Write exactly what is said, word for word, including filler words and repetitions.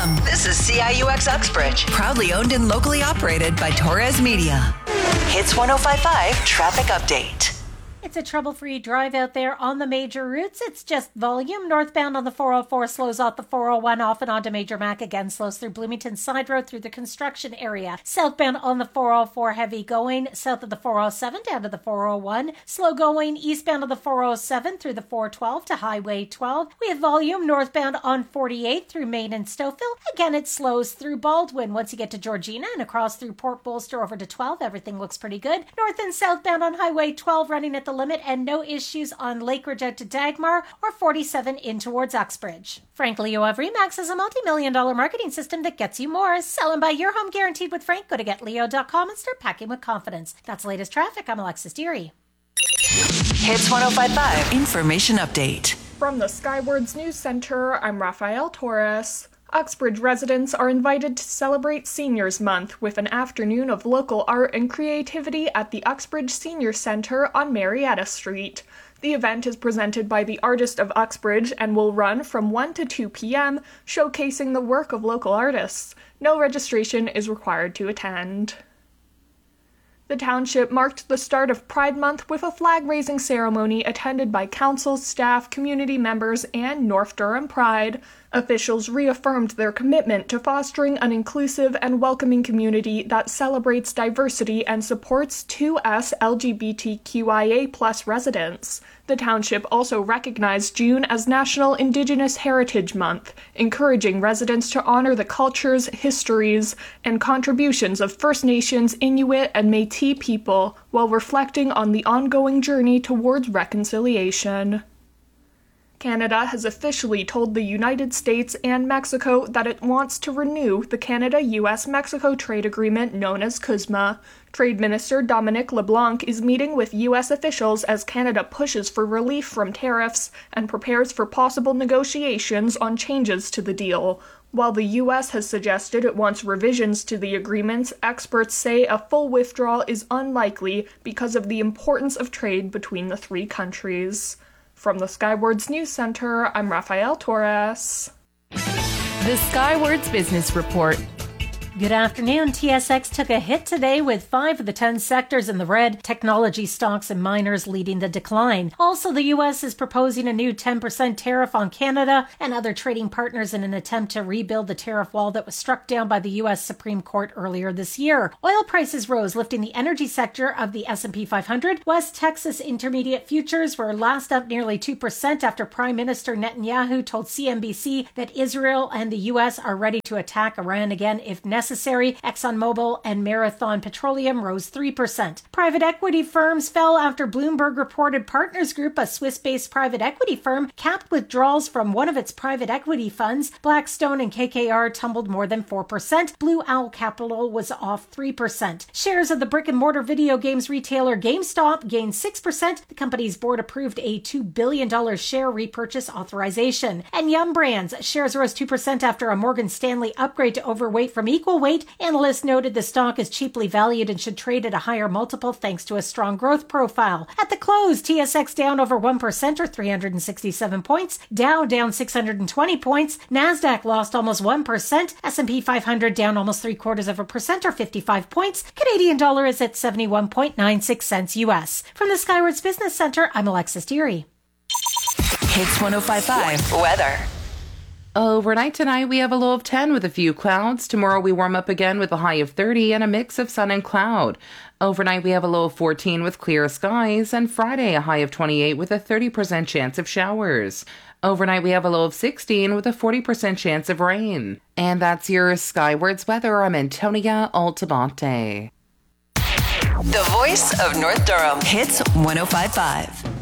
This is C I U X Uxbridge, proudly owned and locally operated by Torres Media. Hits one oh five point five Traffic Update. It's a trouble-free drive out there on the major routes. It's just volume. Northbound on the four oh four slows off the four oh one off and onto Major Mac again. Slows through Bloomington Side Road through the construction area. Southbound on the four oh four heavy going. South of the four oh seven down to the four oh one. Slow going eastbound of the four oh seven through the four twelve to Highway twelve. We have volume northbound on forty-eight through Main and Stouffville. Again, it slows through Baldwin. Once you get to Georgina and across through Port Bolster over to twelve, everything looks pretty good. North and southbound on Highway twelve running at the limit, and no issues on Lake Ridge out to Dagmar or forty-seven in towards Uxbridge. Frank Leo of Remax is a multi-million dollar marketing system that gets you more. Sell and buy your home guaranteed with Frank. Go to get leo dot com and start packing with confidence. That's the latest traffic. I'm Alexis Deary. Hits one oh five point five Information Update. From the Skywards News Center, I'm Rafael Torres. Uxbridge residents are invited to celebrate Seniors Month with an afternoon of local art and creativity at the Uxbridge Senior Center on Marietta Street. The event is presented by the Artist of Uxbridge and will run from one to two p.m., showcasing the work of local artists. No registration is required to attend. The township marked the start of Pride Month with a flag-raising ceremony attended by council, staff, community members, and North Durham Pride. Officials reaffirmed their commitment to fostering an inclusive and welcoming community that celebrates diversity and supports two S L G B T Q I A plus residents. The township also recognized June as National Indigenous Heritage Month, encouraging residents to honor the cultures, histories, and contributions of First Nations, Inuit, and Métis people, while reflecting on the ongoing journey towards reconciliation. Canada has officially told the United States and Mexico that it wants to renew the Canada-U S Mexico trade agreement known as C U S M A. Trade Minister Dominic LeBlanc is meeting with U S officials as Canada pushes for relief from tariffs and prepares for possible negotiations on changes to the deal. While the U S has suggested it wants revisions to the agreements, experts say a full withdrawal is unlikely because of the importance of trade between the three countries. From the Skywards News Center, I'm Rafael Torres. The Skywards Business Report. Good afternoon. T S X took a hit today with five of the ten sectors in the red, technology stocks and miners leading the decline. Also, the U S is proposing a new ten percent tariff on Canada and other trading partners in an attempt to rebuild the tariff wall that was struck down by the U S Supreme Court earlier this year. Oil prices rose, lifting the energy sector of the S and P five hundred. West Texas Intermediate futures were last up nearly two percent after Prime Minister Netanyahu told C N B C that Israel and the U S are ready to attack Iran again if necessary. Necessary. ExxonMobil and Marathon Petroleum rose three percent. Private equity firms fell after Bloomberg reported Partners Group, a Swiss-based private equity firm, capped withdrawals from one of its private equity funds. Blackstone and K K R tumbled more than four percent. Blue Owl Capital was off three percent. Shares of the brick-and-mortar video games retailer GameStop gained six percent. The company's board approved a two billion dollars share repurchase authorization. And Yum Brands shares rose two percent after a Morgan Stanley upgrade to overweight from equal weight. Analysts noted the stock is cheaply valued and should trade at a higher multiple thanks to a strong growth profile. At the close, T S X down over one percent or three hundred sixty-seven points, Dow down six hundred twenty points, NASDAQ lost almost one percent, S and P five hundred down almost three quarters of a percent or fifty-five points, Canadian dollar is at seventy-one point nine six cents U S. From the Skywards Business Center, I'm Alexis Deary. Hits one oh five point five Weather. Overnight tonight, we have a low of ten with a few clouds. Tomorrow, we warm up again with a high of thirty and a mix of sun and cloud. Overnight, we have a low of fourteen with clear skies. And Friday, a high of twenty-eight with a thirty percent chance of showers. Overnight, we have a low of sixteen with a forty percent chance of rain. And that's your Skywards weather. I'm Antonia Altamonte. The voice of North Durham. Hits one oh five point five.